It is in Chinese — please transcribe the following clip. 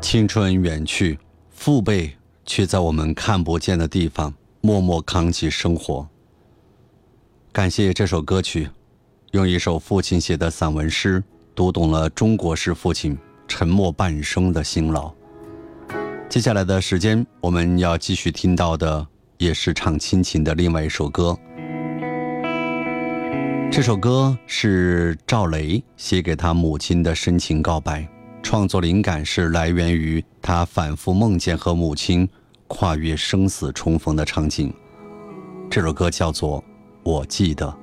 青春远去，父辈却在我们看不见的地方默默扛起生活。感谢这首歌曲，用一首父亲写的散文诗读懂了中国式父亲沉默半生的辛劳。接下来的时间，我们要继续听到的也是唱亲情的另外一首歌。这首歌是赵雷写给他母亲的深情告白，创作灵感是来源于他反复梦见和母亲跨越生死重逢的场景。这首歌叫做《我记得》。